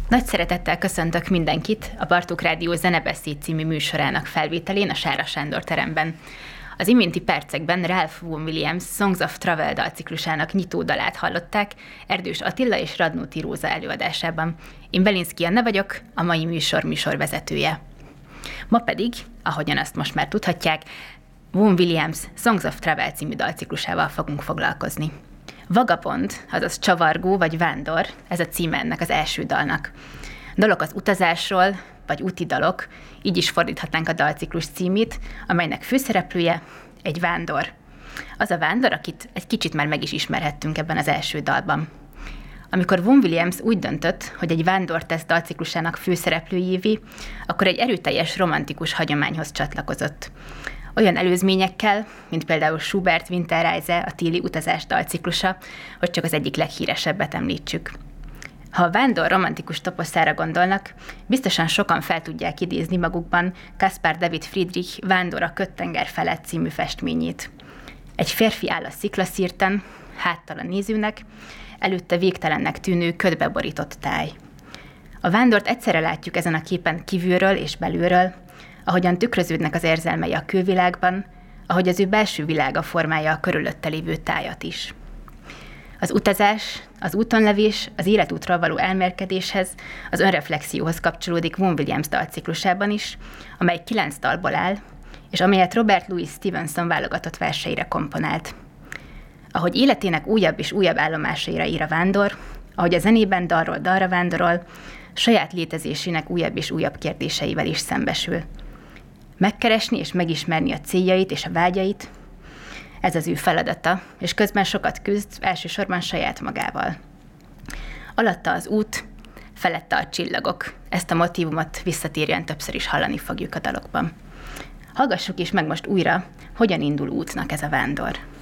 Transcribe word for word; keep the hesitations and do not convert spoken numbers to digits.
Nagy szeretettel köszöntök mindenkit a Bartók Rádió Zenebeszéd című műsorának felvételén a Sára Sándor teremben. Az iménti percekben Ralph Vaughan Williams Songs of Travel dalciklusának nyitó dalát hallották Erdős Attila és Radnóti Róza előadásában. Én Belinszky Anna vagyok, a mai műsor műsorvezetője. Ma pedig, ahogyan azt most már tudhatják, Vaughan Williams Songs of Travel című dalciklusával fogunk foglalkozni. Vagabond, azaz csavargó vagy vándor, ez a címe ennek az első dalnak. Dalok az utazásról, vagy úti dalok, így is fordíthatnánk a dalciklus címét, amelynek főszereplője egy vándor. Az a vándor, akit egy kicsit már meg is ismerhettünk ebben az első dalban. Amikor Vaughan Williams úgy döntött, hogy egy vándor tesz dalciklusának főszereplőjévé, akkor egy erőteljes romantikus hagyományhoz csatlakozott. Olyan előzményekkel, mint például Schubert Winterreise, a téli utazás dalciklusa, hogy csak az egyik leghíresebbet említsük. Ha a vándor romantikus toposzára gondolnak, biztosan sokan fel tudják idézni magukban Caspar David Friedrich Vándor a Ködtenger felett című festményét. Egy férfi áll a sziklaszírten, háttal a nézőnek, előtte végtelennek tűnő ködbe borított táj. A vándort egyszerre látjuk ezen a képen kívülről és belülről, ahogyan tükröződnek az érzelmei a külvilágban, ahogy az ő belső világa formálja a körülötte lévő tájat is. Az utazás, az útonlevés, az életútról való elmélkedéshez, az önreflexióhoz kapcsolódik Vaughan Williams dalciklusában is, amely kilenc dalból áll, és amelyet Robert Louis Stevenson válogatott verseire komponált. Ahogy életének újabb és újabb állomásaira ír a vándor, ahogy a zenében dalról dalra vándorol, saját létezésének újabb és újabb kérdéseivel is szembesül. Megkeresni és megismerni a céljait és a vágyait, ez az ő feladata, és közben sokat küzd, elsősorban saját magával. Alatta az út, felette a csillagok. Ezt a motívumot visszatérően többször is hallani fogjuk a dalokban. Hallgassuk is meg most újra, hogyan indul útnak ez a vándor.